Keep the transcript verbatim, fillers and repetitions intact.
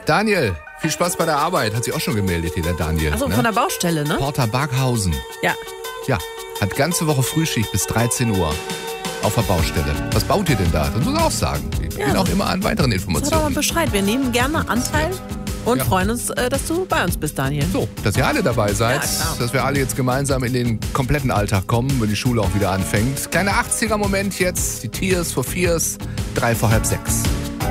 Daniel, viel Spaß bei der Arbeit. Hat sich auch schon gemeldet hier, der Daniel. Achso, ne? von der Baustelle, ne? Porta Barkhausen. Ja. Ja, hat ganze Woche Frühschicht bis dreizehn Uhr auf der Baustelle. Was baut ihr denn da? Das muss ich auch sagen. Wir geben Ja. auch immer an weiteren Sag doch mal Informationen. Bescheid. Wir nehmen gerne Anteil und Ja. freuen uns, äh, dass du bei uns bist, Daniel. So, dass ihr alle dabei seid, Ja, klar. dass wir alle jetzt gemeinsam in den kompletten Alltag kommen, wenn die Schule auch wieder anfängt. Kleiner achtziger-Moment jetzt, die Tears for Fears, drei vor halb sechs.